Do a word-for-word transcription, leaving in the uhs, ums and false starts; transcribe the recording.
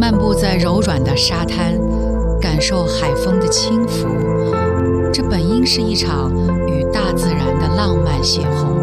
漫步在柔软的沙滩，感受海风的轻拂，这本应是一场与大自然的浪漫邂逅。